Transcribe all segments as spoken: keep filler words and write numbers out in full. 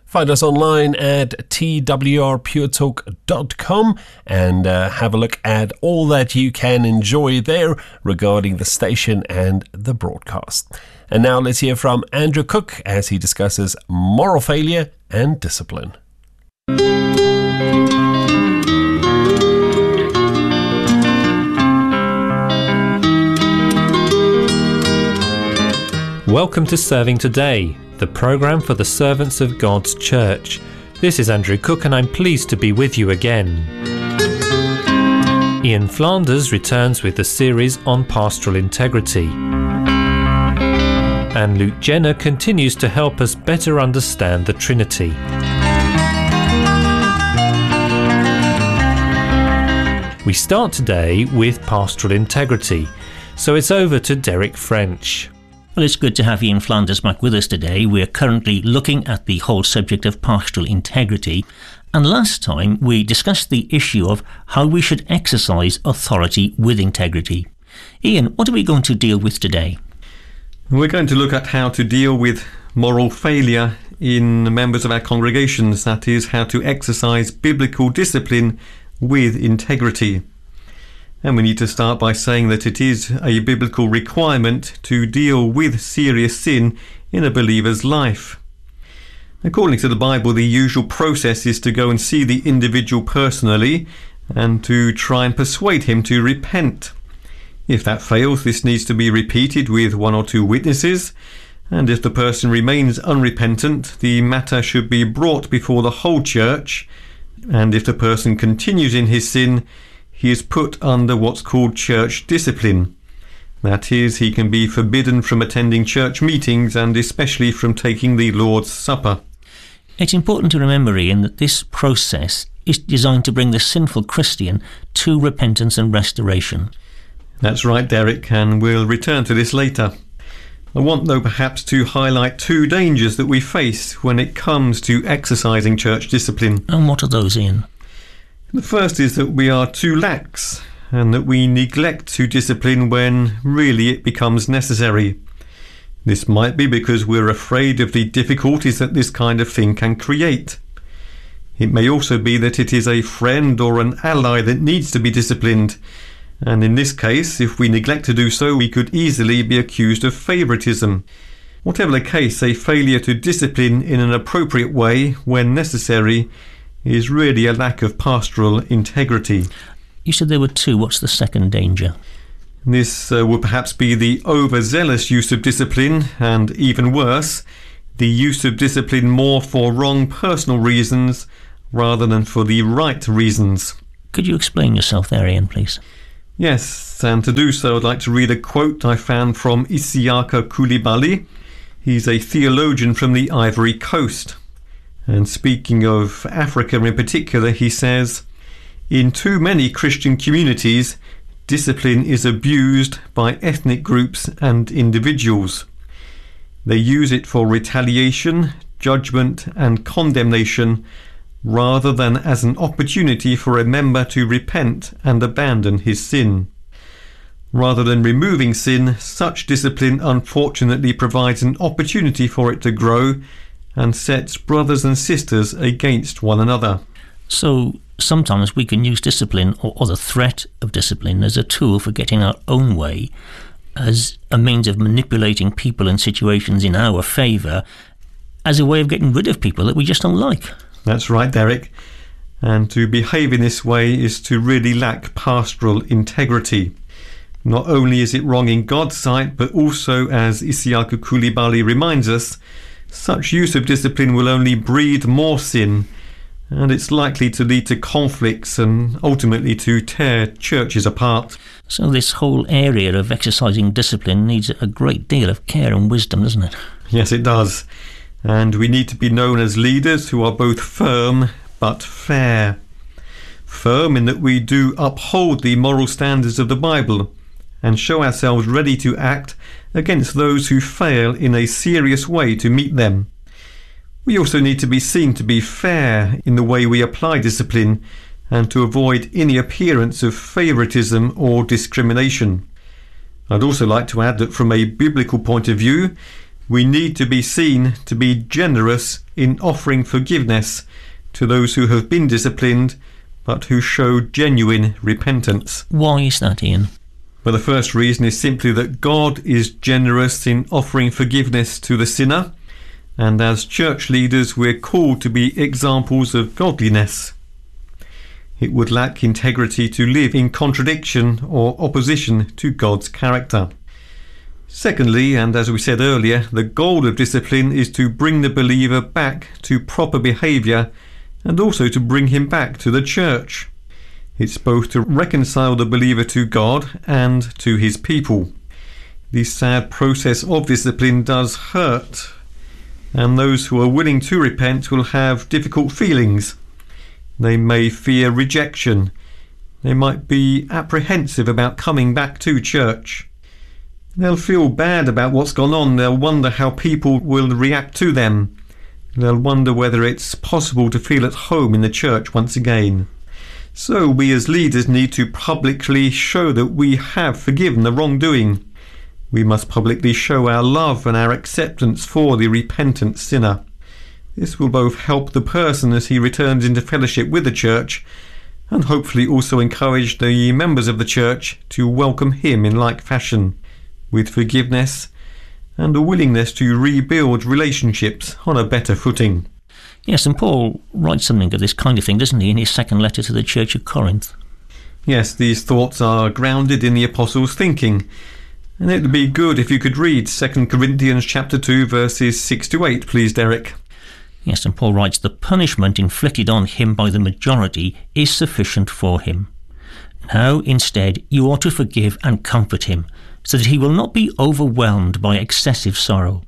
Find us online at t w r pure talk dot com and uh, have a look at all that you can enjoy there regarding the station and the broadcast. And now let's hear from Andrew Cook as he discusses moral failure and discipline. Welcome to Serving Today, the programme for the servants of God's Church. This is Andrew Cook and I'm pleased to be with you again. Ian Flanders returns with the series on pastoral integrity. And Luke Jenner continues to help us better understand the Trinity. We start today with pastoral integrity, so it's over to Derek French. Well, it's good to have Ian Flanders back with us today. We're currently looking at the whole subject of pastoral integrity. And last time we discussed the issue of how we should exercise authority with integrity. Ian, what are we going to deal with today? We're going to look at how to deal with moral failure in the members of our congregations. That is, how to exercise biblical discipline with integrity. And we need to start by saying that it is a biblical requirement to deal with serious sin in a believer's life. According to the Bible, the usual process is to go and see the individual personally and to try and persuade him to repent. If that fails, this needs to be repeated with one or two witnesses, and if the person remains unrepentant, the matter should be brought before the whole church, and if the person continues in his sin, he is put under what's called church discipline. That is, he can be forbidden from attending church meetings and especially from taking the Lord's Supper. It's important to remember, Ian, that this process is designed to bring the sinful Christian to repentance and restoration. That's right, Derek, and we'll return to this later. I want, though, perhaps to highlight two dangers that we face when it comes to exercising church discipline. And what are those, Ian? The first is that we are too lax and that we neglect to discipline when really it becomes necessary. This might be because we're afraid of the difficulties that this kind of thing can create. It may also be that it is a friend or an ally that needs to be disciplined, and in this case, if we neglect to do so, we could easily be accused of favouritism. Whatever the case, a failure to discipline in an appropriate way when necessary is really a lack of pastoral integrity. You said there were two. What's the second danger? This uh, would perhaps be the overzealous use of discipline, and even worse, the use of discipline more for wrong personal reasons rather than for the right reasons. Could you explain yourself there, Ian, please? Yes, and to do so I'd like to read a quote I found from Isiaka Coulibaly. He's a theologian from the Ivory Coast. And speaking of Africa in particular, he says, "In too many Christian communities, discipline is abused by ethnic groups and individuals. They use it for retaliation, judgment and condemnation, rather than as an opportunity for a member to repent and abandon his sin. Rather than removing sin, such discipline unfortunately provides an opportunity for it to grow and sets brothers and sisters against one another." So sometimes we can use discipline or, or the threat of discipline as a tool for getting our own way, as a means of manipulating people and situations in our favour, as a way of getting rid of people that we just don't like. That's right, Derek. And to behave in this way is to really lack pastoral integrity. Not only is it wrong in God's sight, but also, as Isiaka Coulibaly reminds us, such use of discipline will only breed more sin, and it's likely to lead to conflicts and ultimately to tear churches apart. So this whole area of exercising discipline needs a great deal of care and wisdom, doesn't it? Yes, it does. And we need to be known as leaders who are both firm but fair. Firm in that we do uphold the moral standards of the Bible and show ourselves ready to act against those who fail in a serious way to meet them. We also need to be seen to be fair in the way we apply discipline and to avoid any appearance of favouritism or discrimination. I'd also like to add that from a biblical point of view, We need to be seen to be generous in offering forgiveness to those who have been disciplined but who show genuine repentance. Why is that, Ian? Well, the first reason is simply that God is generous in offering forgiveness to the sinner, and as church leaders we're called to be examples of godliness. It would lack integrity to live in contradiction or opposition to God's character. Secondly, and as we said earlier, the goal of discipline is to bring the believer back to proper behaviour and also to bring him back to the church. It's both to reconcile the believer to God and to his people. The sad process of discipline does hurt, and those who are willing to repent will have difficult feelings. They may fear rejection. They might be apprehensive about coming back to church. They'll feel bad about what's gone on. They'll wonder how people will react to them. They'll wonder whether it's possible to feel at home in the church once again. So we as leaders need to publicly show that we have forgiven the wrongdoing. We must publicly show our love and our acceptance for the repentant sinner. This will both help the person as he returns into fellowship with the church, and hopefully also encourage the members of the church to welcome him in like fashion, with forgiveness and a willingness to rebuild relationships on a better footing. Yes, and Paul writes something of this kind of thing, doesn't he, in his second letter to the Church of Corinth? Yes, these thoughts are grounded in the apostles' thinking, and it would be good if you could read Second Corinthians chapter two, verses six to eight, please, Derek. Yes, and Paul writes, "The punishment inflicted on him by the majority is sufficient for him. Now, instead, you ought to forgive and comfort him, so that he will not be overwhelmed by excessive sorrow.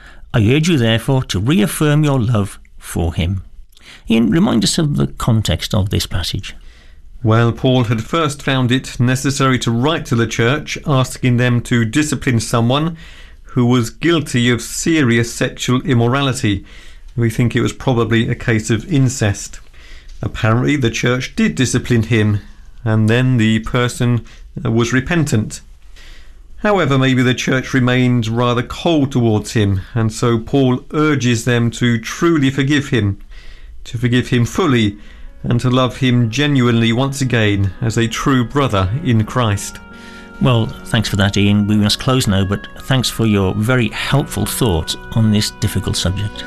I urge you, therefore, to reaffirm your love for him." Ian, remind us of the context of this passage. Well, Paul had first found it necessary to write to the church, asking them to discipline someone who was guilty of serious sexual immorality. We think it was probably a case of incest. Apparently, the church did discipline him, and then the person was repentant. However, maybe the church remained rather cold towards him, and so Paul urges them to truly forgive him, to forgive him fully, and to love him genuinely once again as a true brother in Christ. Well, thanks for that, Ian. We must close now, but thanks for your very helpful thoughts on this difficult subject.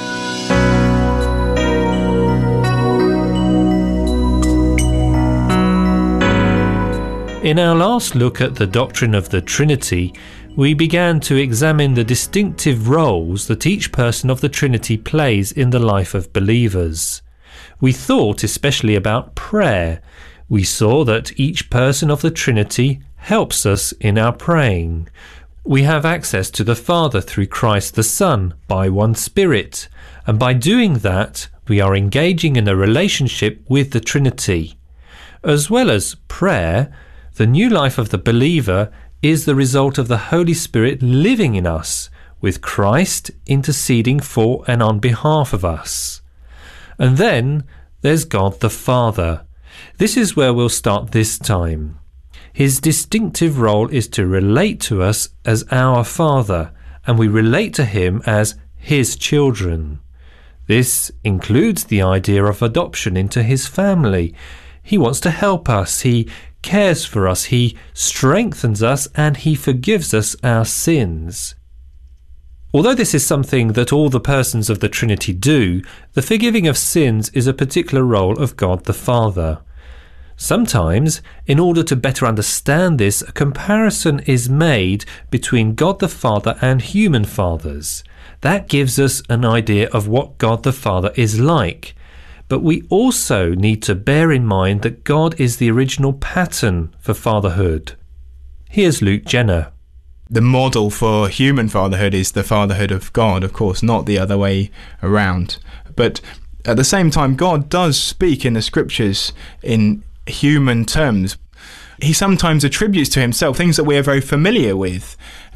In our last look at the doctrine of the Trinity, we began to examine the distinctive roles that each person of the Trinity plays in the life of believers. We thought especially about prayer. We saw that each person of the Trinity helps us in our praying. We have access to the Father through Christ the Son by one Spirit, and by doing that, we are engaging in a relationship with the Trinity. As well as prayer, the new life of the believer is the result of the Holy Spirit living in us, with Christ interceding for and on behalf of us. And then there's God the Father. This is where we'll start this time. His distinctive role is to relate to us as our Father, and we relate to him as his children. This includes the idea of adoption into his family. He wants to help us, he cares for us, he strengthens us, and he forgives us our sins. Although this is something that all the persons of the Trinity do, the forgiving of sins is a particular role of God the Father. Sometimes, in order to better understand this, a comparison is made between God the Father and human fathers. That gives us an idea of what God the Father is like. But we also need to bear in mind that God is the original pattern for fatherhood. Here's Luke Jenner. The model for human fatherhood is the fatherhood of God, of course, not the other way around. But at the same time, God does speak in the scriptures in human terms. He sometimes attributes to himself things that we are very familiar with,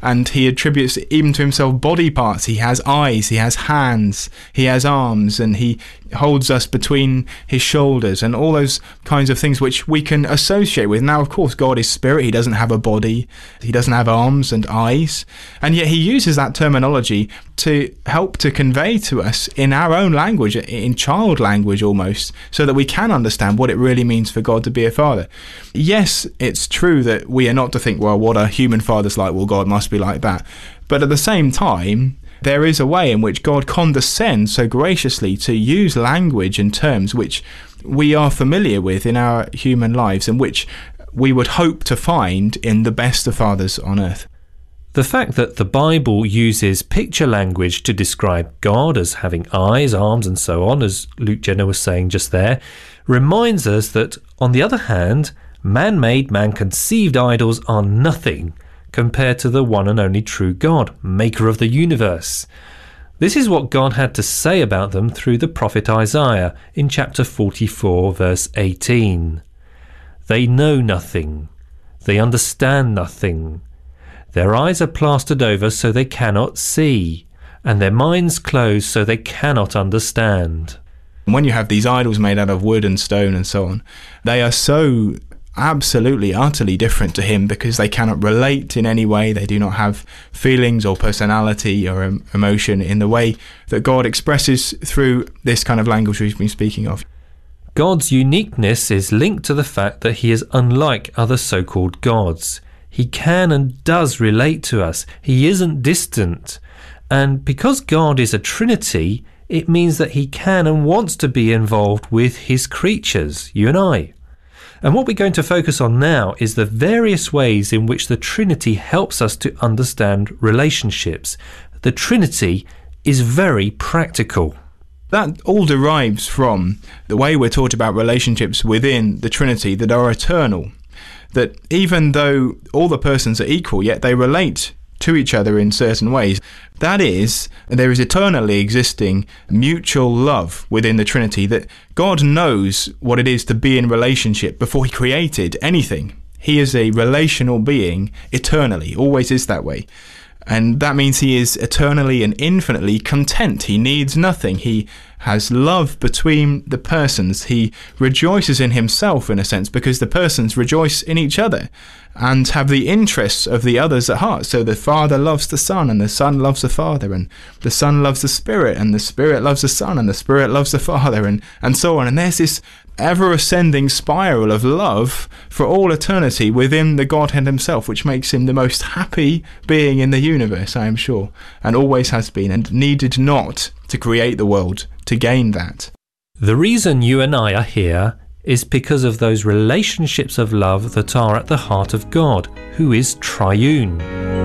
And he attributes even to himself body parts. He has eyes, he has hands, he has arms, and he holds us between his shoulders, and all those kinds of things which we can associate with. Now, of course, God is spirit. He doesn't have a body. He doesn't have arms and eyes. And yet he uses that terminology to help to convey to us in our own language, in child language almost, so that we can understand what it really means for God to be a father. Yes, it's true that we are not to think, well, what a human father's like, well, God must be like that. But at the same time, there is a way in which God condescends so graciously to use language and terms which we are familiar with in our human lives, and which we would hope to find in the best of fathers on earth. The fact that the Bible uses picture language to describe God as having eyes, arms and so on, as Luke Jenner was saying just there, reminds us that, on the other hand, man-made, man-conceived idols are nothing compared to the one and only true God, maker of the universe. This is what God had to say about them through the prophet Isaiah in chapter forty-four, verse eighteen. They know nothing. They understand nothing. Their eyes are plastered over so they cannot see, and their minds closed so they cannot understand. When you have these idols made out of wood and stone and so on, they are so absolutely, utterly different to him because they cannot relate in any way. They do not have feelings or personality or em- emotion in the way that God expresses through this kind of language we've been speaking of. God's uniqueness is linked to the fact that he is unlike other so-called gods. He can and does relate to us. He isn't distant. And because God is a Trinity, it means that he can and wants to be involved with his creatures, you and I. And what we're going to focus on now is the various ways in which the Trinity helps us to understand relationships. The Trinity is very practical. That all derives from the way we're taught about relationships within the Trinity that are eternal. That even though all the persons are equal, yet they relate to each other in certain ways. That is, there is eternally existing mutual love within the Trinity, that God knows what it is to be in relationship before he created anything. He is a relational being eternally, always is that way. And that means he is eternally and infinitely content. He needs nothing. He has love between the persons. He rejoices in himself, in a sense, because the persons rejoice in each other and have the interests of the others at heart. So the Father loves the Son, and the Son loves the Father, and the Son loves the Spirit, and the Spirit loves the Son, and the Spirit loves the Father, and, and so on. And there's this ever-ascending spiral of love for all eternity within the Godhead himself, which makes him the most happy being in the universe, I am sure, and always has been, and needed not to create the world to gain that. The reason you and I are here is because of those relationships of love that are at the heart of God, who is triune.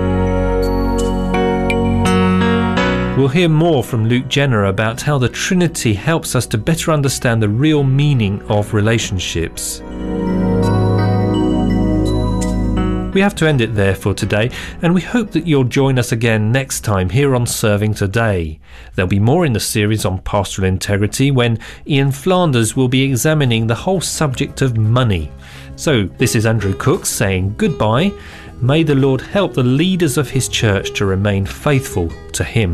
We'll hear more from Luke Jenner about how the Trinity helps us to better understand the real meaning of relationships. We have to end it there for today, and we hope that you'll join us again next time here on Serving Today. There'll be more in the series on pastoral integrity when Ian Flanders will be examining the whole subject of money. So this is Andrew Cook saying goodbye. May the Lord help the leaders of his church to remain faithful to him.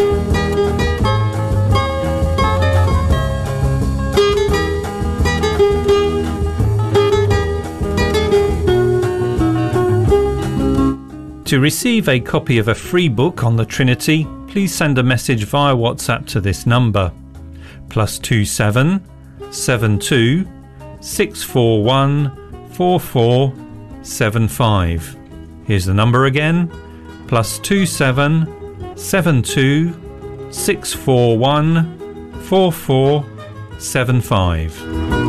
To receive a copy of a free book on the Trinity, please send a message via WhatsApp to this number, plus two seven seven two six four one four four seven five. Here's the number again, plus two seven seven two six four one four four seven five.